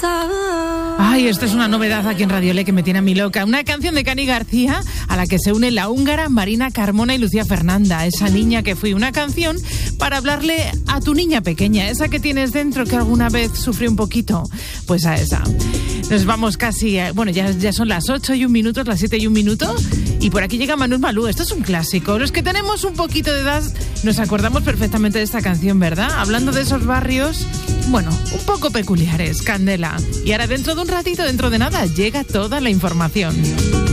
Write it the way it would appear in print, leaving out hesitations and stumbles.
Ay, esta es una novedad aquí en Radio Le que me tiene a mí loca. Una canción de Cani García a la que se une la húngara Marina Carmona y Lucía Fernanda. Esa niña que fui, una canción para hablarle a tu niña pequeña, esa que tienes dentro que alguna vez sufrió un poquito. Pues a esa. Nos vamos casi, bueno, ya son las 8:01, las 7:01, y por aquí llega Manu Malú. Esto es un clásico. Los que tenemos un poquito de edad nos acordamos perfectamente de esta canción, ¿verdad? Hablando de esos barrios, bueno, un poco peculiares, Candela. Y ahora dentro de un ratito, dentro de nada, llega toda la información.